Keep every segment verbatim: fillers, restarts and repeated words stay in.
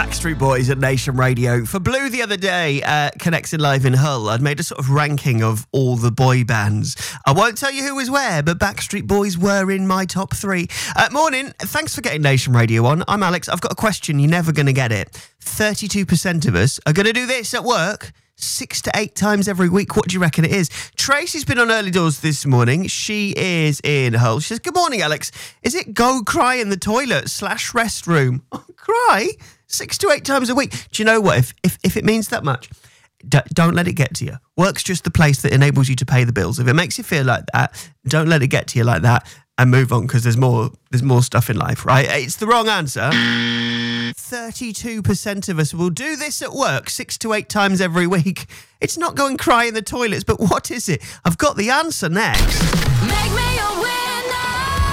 Backstreet Boys at Nation Radio. For Blue the other day, uh, connected live in Hull, I'd made a sort of ranking of all the boy bands. I won't tell you who was where, but Backstreet Boys were in my top three. Uh, morning, thanks for getting Nation Radio on. I'm Alex. I've got a question. You're never going to get it. thirty-two percent of us are going to do this at work six to eight times every week. What do you reckon it is? Tracy's been on Early Doors this morning. She is in Hull. She says, good morning, Alex. Is it go cry in the toilet slash restroom? Oh, cry? Six to eight times a week. Do you know what? If if, if it means that much, d- don't let it get to you. Work's just the place that enables you to pay the bills. If it makes you feel like that, don't let it get to you like that and move on, because there's more, there's more stuff in life, right? It's the wrong answer. thirty-two percent of us will do this at work six to eight times every week. It's not go and cry in the toilets, but what is it? I've got the answer next. Make me a winner.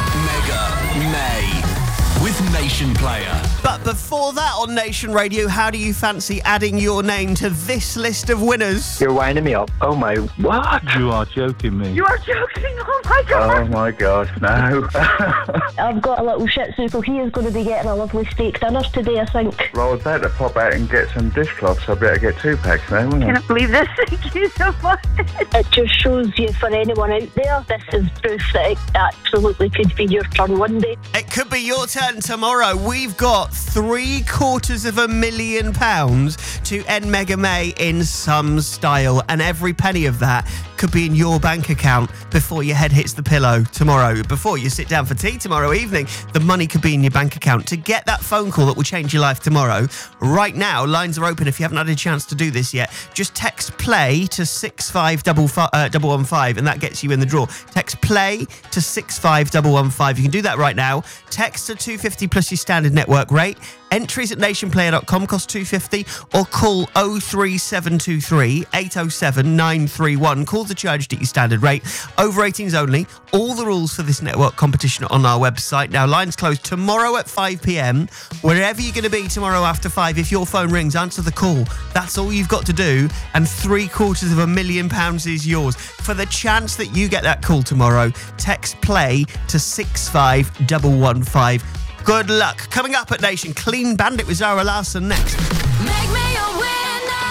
Mega May with Nation Player. But before that on Nation Radio, how do you fancy adding your name to this list of winners? You're winding me up. Oh my, what? You are joking me. You are joking, oh my God. Oh my God, no. I've got a little shih tzu, so he is going to be getting a lovely steak dinner today, I think. Well, I was about to pop out and get some dishcloths, so I better get two packs now, wouldn't I? Can I believe this? Thank you so much. It just shows you, for anyone out there, this is proof that it absolutely could be your turn one day. It could be your turn tomorrow. We've got three quarters of a million pounds to end Mega May in some style, and every penny of that could be in your bank account before your head hits the pillow tomorrow. Before you sit down for tea tomorrow evening, the money could be in your bank account. To get that phone call that will change your life tomorrow, right now, lines are open if you haven't had a chance to do this yet. Just text play to six five one five and that gets you in the draw. Text play to six five one one five. You can do that right now. Text to two fifty plus your standard network rate. Entries at nationplayer dot com cost two fifty, or call oh three seven two three eight oh seven nine three one. Calls are charged at your standard rate. Over eighteens only. All the rules for this network competition are on our website. Now, lines close tomorrow at five p.m. Wherever you're going to be tomorrow after five, if your phone rings, answer the call. That's all you've got to do, and three quarters of a million pounds is yours. For the chance that you get that call tomorrow, text play to six five one one five. Good luck. Coming up at Nation, Clean Bandit with Zara Larsson next. Make me a winner.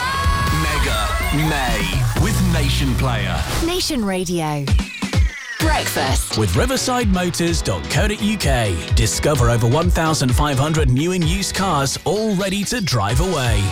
Mega May with Nation Player. Nation Radio. Breakfast With riverside motors dot co dot uk. Discover over one thousand five hundred new and used cars all ready to drive away.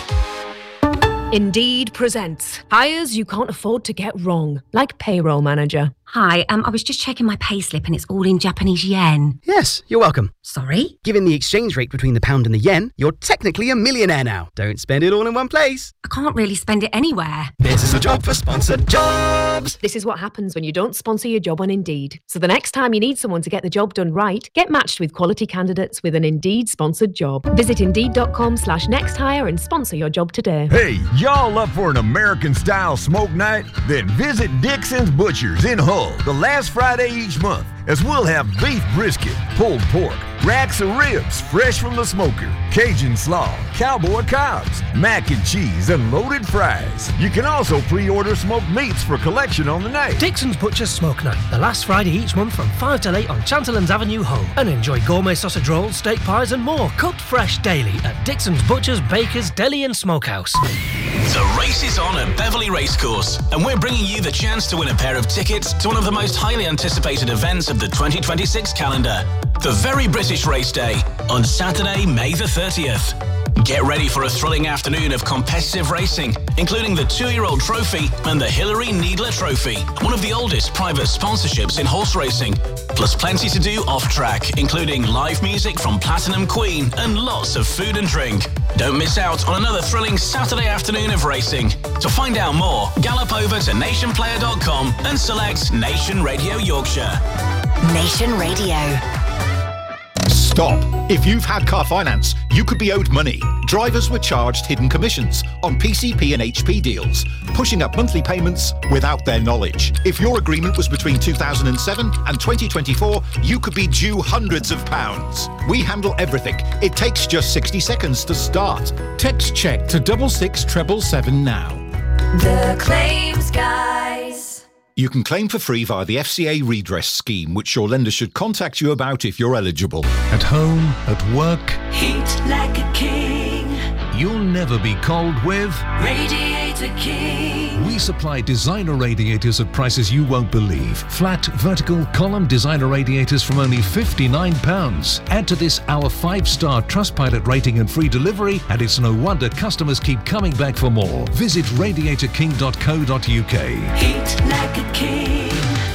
Indeed presents hires you can't afford to get wrong, like payroll manager. Hi, um, I was just checking my payslip and it's all in Japanese yen. Yes, you're welcome. Sorry? Given the exchange rate between the pound and the yen, you're technically a millionaire now. Don't spend it all in one place. I can't really spend it anywhere. This is a job for sponsored jobs. This is what happens when you don't sponsor your job on Indeed. So the next time you need someone to get the job done right, get matched with quality candidates with an Indeed-sponsored job. Visit Indeed.com slash next hire and sponsor your job today. Hey, y'all up for an American-style smoke night? Then visit Dixon's Butchers in Hull the last Friday each month, as we'll have beef brisket, pulled pork, racks of ribs fresh from the smoker, Cajun slaw, cowboy cobs, mac and cheese, and loaded fries. You can also pre-order smoked meats for collection on the night. Dixon's Butcher's Smoke Night, the last Friday each month from five till eight on Chanterlands Avenue, Hull. And enjoy gourmet sausage rolls, steak pies and more, cooked fresh daily at Dixon's Butchers, Bakers, Deli and Smokehouse. The race is on at Beverley Racecourse, and we're bringing you the chance to win a pair of tickets to one of the most highly anticipated events of the twenty twenty-six calendar, the Very British Race Day, on Saturday, May the thirtieth. Get ready for a thrilling afternoon of competitive racing, including the two-year-old trophy and the Hillary Needler Trophy, one of the oldest private sponsorships in horse racing, plus plenty to do off-track, including live music from Platinum Queen and lots of food and drink. Don't miss out on another thrilling Saturday afternoon of racing. To find out more, gallop over to nation player dot com and select Nation Radio Yorkshire. Nation Radio. Stop. If you've had car finance, you could be owed money. Drivers were charged hidden commissions on P C P and H P deals, pushing up monthly payments without their knowledge. If your agreement was between two thousand seven and twenty twenty-four, you could be due hundreds of pounds. We handle everything. It takes just sixty seconds to start. Text check to double six treble seven now. The Claims Guys. You can claim for free via the F C A redress scheme, which your lender should contact you about if you're eligible. At home, at work. Heat like a king. you'll never be cold with Radiator King. We supply designer radiators at prices you won't believe. Flat, vertical, column designer radiators from only fifty-nine pounds. Add to this our five-star Trustpilot rating and free delivery, and it's no wonder customers keep coming back for more. Visit radiator king dot co dot uk. Heat like a king.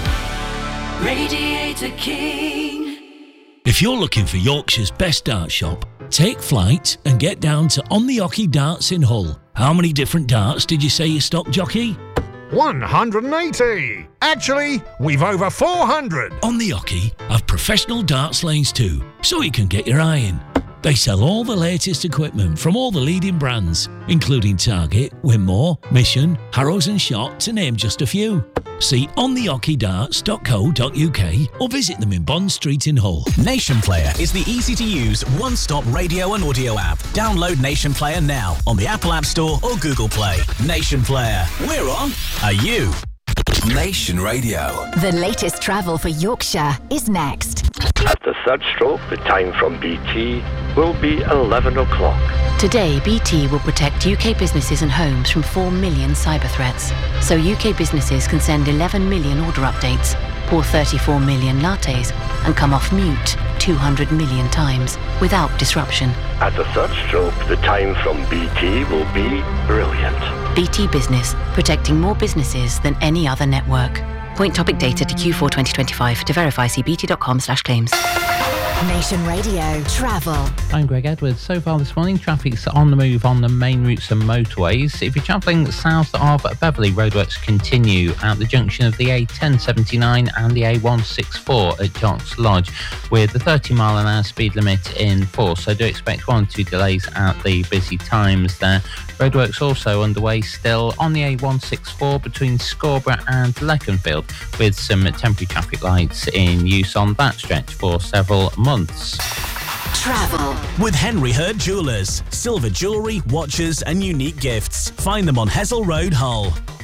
Radiator King. If you're looking for Yorkshire's best dart shop, take flight and get down to On the Ocky Darts in Hull. How many different darts did you say you stock, jockey? one hundred eighty! Actually, we've over four hundred! On the Ocky have professional darts lanes too, so you can get your eye in. They sell all the latest equipment from all the leading brands, including Target, Winmore, Mission, Harrows and Shot, to name just a few. See on the ocky darts dot co dot uk or visit them in Bond Street in Hull. Nation Player is the easy-to-use, one-stop radio and audio app. Download Nation Player now on the Apple App Store or Google Play. Nation Player. We're on. Are you? Nation Radio. The latest travel for Yorkshire is next. At the third stroke, the time from B T will be eleven o'clock. Today, B T will protect U K businesses and homes from four million cyber threats. So U K businesses can send eleven million order updates, pour thirty-four million lattes, and come off mute two hundred million times without disruption. At the third stroke, the time from B T will be brilliant. B T Business, protecting more businesses than any other network. Point topic data to Q four twenty twenty-five. To verify, see bt.com slash claims. Nation Radio Travel. I'm Greg Edwards. So far this morning, traffic's on the move on the main routes and motorways. If you're travelling south of Beverley, roadworks continue at the junction of the A ten seventy-nine and the A one sixty-four at Jock's Lodge, with the thirty mile an hour speed limit in force. So do expect one or two delays at the busy times there. Roadworks also underway still on the A one sixty-four between Scarborough and Leconfield, with some temporary traffic lights in use on that stretch for several months. Travel with Henry Hurd Jewellers. Silver jewellery, watches and unique gifts. Find them on Hessel Road, Hull.